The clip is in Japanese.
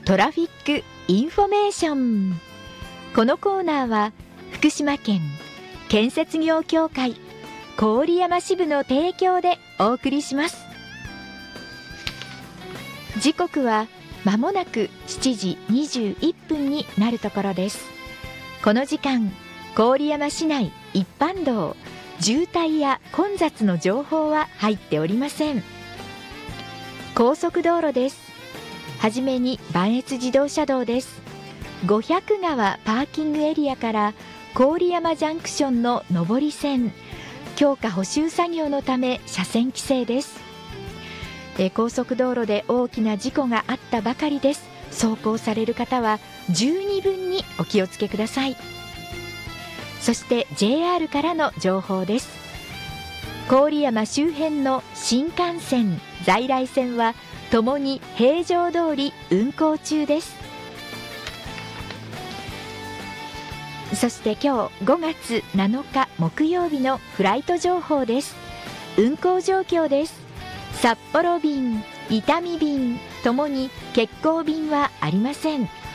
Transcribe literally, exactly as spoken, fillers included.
トラフィックインフォメーション。このコーナーは福島県建設業協会郡山支部の提供でお送りします。時刻はまもなくしちじにじゅういっぷんになるところです。この時間、郡山市内一般道渋滞や混雑の情報は入っておりません。高速道路です。はじめに磐越自動車道です。五百川パーキングエリアから郡山ジャンクションの上り線、強化補修作業のため車線規制です。え高速道路で大きな事故があったばかりです。走行される方は十二分にお気をつけください。そして ジェイアール からの情報です。郡山周辺の新幹線、在来線はともに平常通り運行中です。そして今日ごがつなのか木曜日のフライト情報です。運行状況です。札幌便、伊丹便ともに欠航便はありません。